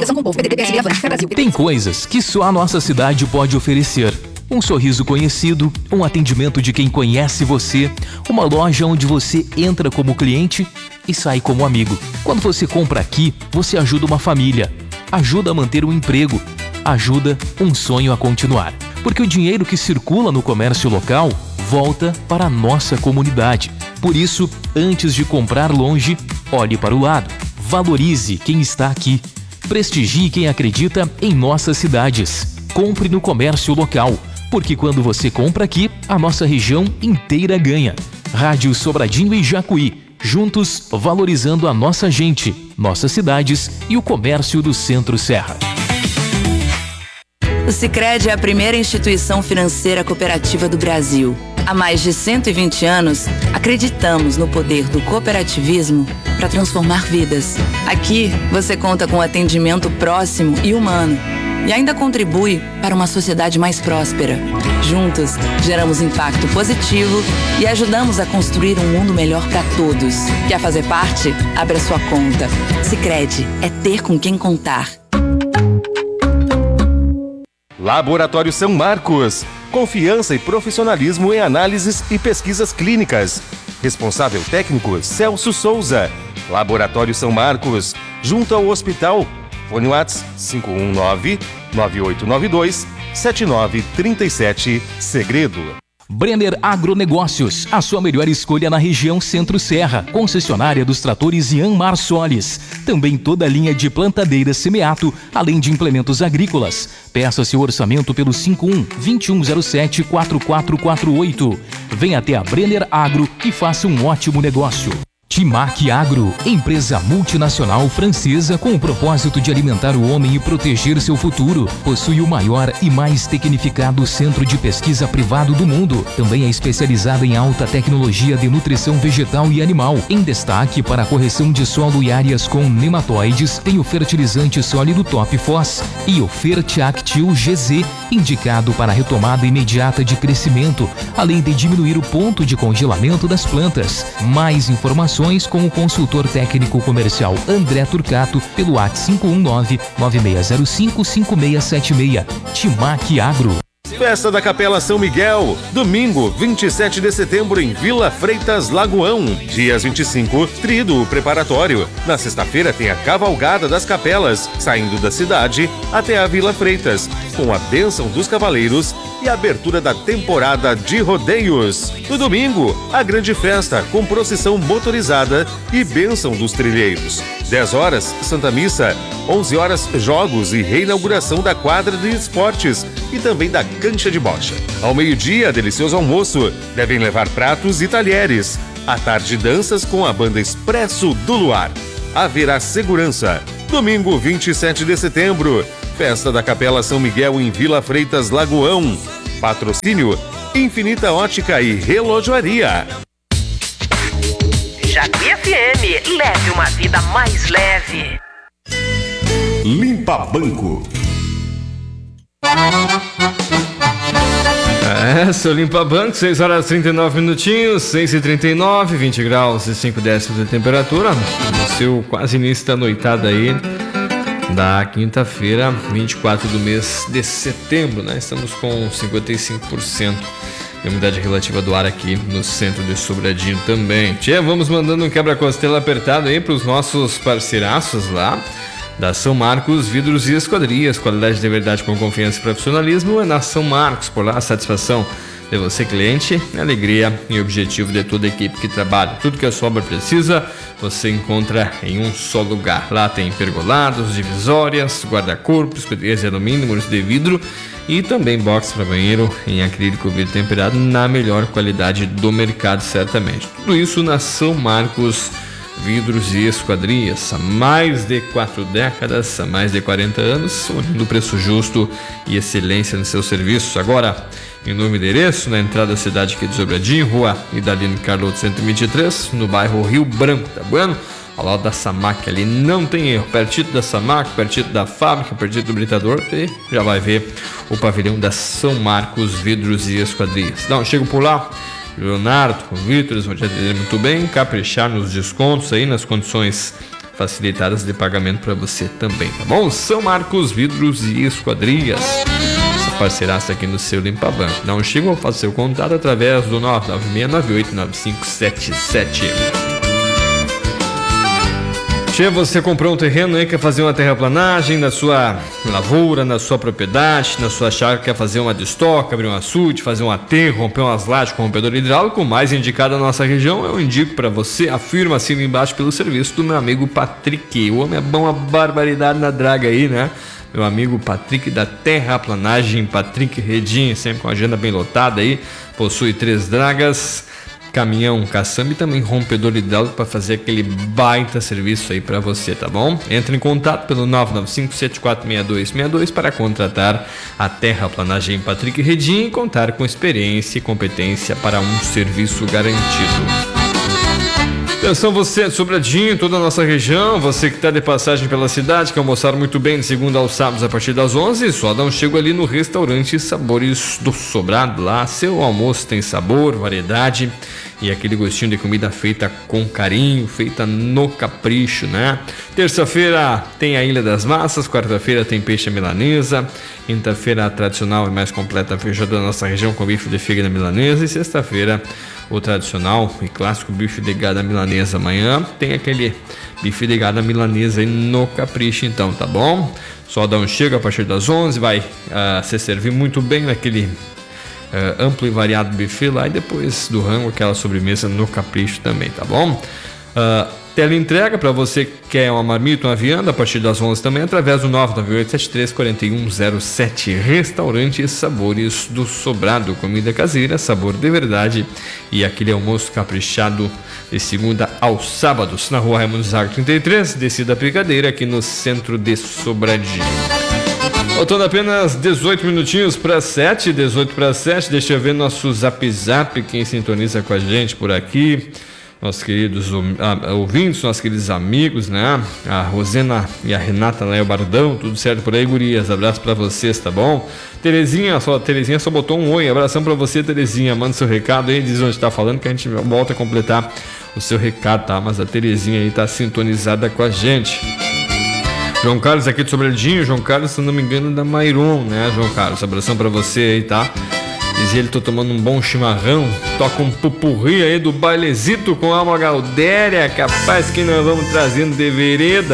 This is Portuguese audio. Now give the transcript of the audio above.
Ligação com o povo. PDT, PSB, Avante, Brasil. Tem coisas que só a nossa cidade pode oferecer. Um sorriso conhecido, um atendimento de quem conhece você, uma loja onde você entra como cliente e sai como amigo. Quando você compra aqui, você ajuda uma família, ajuda a manter um emprego, ajuda um sonho a continuar. Porque o dinheiro que circula no comércio local volta para a nossa comunidade. Por isso, antes de comprar longe, olhe para o lado. Valorize quem está aqui. Prestigie quem acredita em nossas cidades. Compre no comércio local, porque quando você compra aqui, a nossa região inteira ganha. Rádio Sobradinho e Jacuí, juntos valorizando a nossa gente, nossas cidades e o comércio do Centro-Serra. O Sicredi é a primeira instituição financeira cooperativa do Brasil. Há mais de 120 anos, acreditamos no poder do cooperativismo para transformar vidas. Aqui, você conta com atendimento próximo e humano e ainda contribui para uma sociedade mais próspera. Juntos, geramos impacto positivo e ajudamos a construir um mundo melhor para todos. Quer fazer parte? Abra sua conta. Sicredi é ter com quem contar. Laboratório São Marcos. Confiança e profissionalismo em análises e pesquisas clínicas. Responsável técnico Celso Souza. Laboratório São Marcos, junto ao hospital. Fone WhatsApp 519-9892-7937. Segredo. Brenner Agronegócios, a sua melhor escolha na região Centro-Serra, concessionária dos tratores Yanmar Solis. Também toda a linha de plantadeiras Semeato, além de implementos agrícolas. Peça seu orçamento pelo 51-2107-4448. Venha até a Brenner Agro e faça um ótimo negócio. Timac Agro, empresa multinacional francesa com o propósito de alimentar o homem e proteger seu futuro. Possui o maior e mais tecnificado centro de pesquisa privado do mundo. Também é especializada em alta tecnologia de nutrição vegetal e animal. Em destaque para a correção de solo e áreas com nematóides, tem o fertilizante sólido Top Phos e o Fertiactil GZ, indicado para a retomada imediata de crescimento, além de diminuir o ponto de congelamento das plantas. Mais informações com o consultor técnico comercial André Turcato pelo WhatsApp 519-9605-5676. Timac Agro. Festa da Capela São Miguel, domingo 27 de setembro em Vila Freitas, Lagoão. Dias 25, tríduo preparatório. Na sexta-feira tem a Cavalgada das Capelas, saindo da cidade até a Vila Freitas, com a bênção dos cavaleiros e a abertura da temporada de rodeios. No domingo, a grande festa com procissão motorizada e bênção dos trilheiros. 10 horas, Santa Missa. 11 horas, jogos e reinauguração da quadra de esportes e também da cancha de bocha. Ao meio-dia, delicioso almoço. Devem levar pratos e talheres. À tarde, danças com a banda Expresso do Luar. Haverá segurança. Domingo, 27 de setembro. Festa da Capela São Miguel em Vila Freitas, Lagoão. Patrocínio Infinita Ótica e Relojoaria. Jacuí FM, leve uma vida mais leve. Limpa Banco. Seu Limpa Banco, 6 horas e 39 minutinhos, 6h39, 20 graus e 5 décimos de temperatura. No seu quase início da noitada aí, da quinta-feira, 24 do mês de setembro, né? Estamos com 55% de umidade relativa do ar aqui no centro de Sobradinho também. Tchê, vamos mandando um quebra-costela apertado aí para os nossos parceiraços lá da São Marcos Vidros e Esquadrias. Qualidade de verdade com confiança e profissionalismo é na São Marcos. Por lá, a satisfação de você, cliente, alegria e objetivo de toda a equipe que trabalha. Tudo que a sua obra precisa, você encontra em um só lugar. Lá tem pergolados, divisórias, guarda-corpo, esquadrias de alumínio, muros de vidro e também box para banheiro em acrílico vidro temperado na melhor qualidade do mercado, certamente. Tudo isso na São Marcos Vidros e Esquadrias. Há mais de 4 décadas, há mais de 40 anos, unindo preço justo e excelência nos seus serviços. Agora, em novo endereço, na entrada da cidade aqui de Sobradinho, Rua Idalino Carloto 123, no bairro Rio Branco, tá bueno? Ao lado da Samac ali, não tem erro, pertinho da Samac, pertinho da fábrica, pertinho do britador, e já vai ver o pavilhão da São Marcos Vidros e Esquadrias. Então, chego por lá, Leonardo, o Vitor, eles vão te atender muito bem, caprichar nos descontos aí, nas condições facilitadas de pagamento para você também, tá bom? São Marcos Vidros e Esquadrias, essa parceiraça aqui no seu Limpa Banco. Não chega ou faça seu contato através do 996989577. Che, você comprou um terreno aí, quer fazer uma terraplanagem na sua lavoura, na sua propriedade, na sua chácara, quer fazer uma destoca, abrir um açude, fazer um aterro, romper umas lajes com rompedor hidráulico, mais indicado na nossa região, eu indico para você, afirma assim embaixo pelo serviço do meu amigo Patrick. O homem é bom, a barbaridade na draga aí, né? Meu amigo Patrick da Terraplanagem, Patrick Redinho, sempre com a agenda bem lotada aí, possui 3 dragas, caminhão, caçamba e também rompedor hidráulico para fazer aquele baita serviço aí para você, tá bom? Entre em contato pelo 995-746262 para contratar a Terraplanagem Patrick Redinho e contar com experiência e competência para um serviço garantido. Atenção você, Sobradinho, toda a nossa região, você que está de passagem pela cidade, que almoçar muito bem de segunda aos sábados a partir das 11, só dá um chego ali no restaurante Sabores do Sobrado. Lá seu almoço tem sabor, variedade e aquele gostinho de comida feita com carinho, feita no capricho, né? Terça-feira tem a Ilha das Massas, quarta-feira tem peixe à milanesa, quinta-feira a tradicional e mais completa feijoada da nossa região com bife de fígado milanesa e sexta-feira o tradicional e clássico bife de gado milanesa. Amanhã tem aquele bife de gado milanesa aí no capricho, então, tá bom? Só dá um chego a partir das 11, vai se servir muito bem naquele amplo e variado buffet lá e depois do rango aquela sobremesa no capricho também, tá bom? Teleentrega para você que quer uma marmita, uma vianda a partir das 11 também, através do 998-73-4107. Restaurante Sabores do Sobrado, comida caseira, sabor de verdade e aquele almoço caprichado de segunda aos sábados, na rua Raimundo Zago 33, descida Picadeira, aqui no centro de Sobradinho. Faltando apenas 18 minutinhos para 7, 18 para 7, deixa eu ver nosso zap, quem sintoniza com a gente por aqui. Nossos queridos ouvintes, nossos queridos amigos, né? A Rosena e a Renata lá, o Bardão, tudo certo por aí, gurias? Abraço pra vocês, tá bom? Terezinha só botou um oi, abração pra você, Terezinha. Manda seu recado aí, diz onde tá falando que a gente volta a completar o seu recado, tá? Mas a Terezinha aí tá sintonizada com a gente. João Carlos aqui de Sobradinho, João Carlos, se não me engano, da Mairon, né, João Carlos? Abração pra você aí, tá? Diz ele, tô tomando um bom chimarrão, toca um pupurri aí do bailezito com alma gaudéria, capaz que nós vamos trazendo de vereda.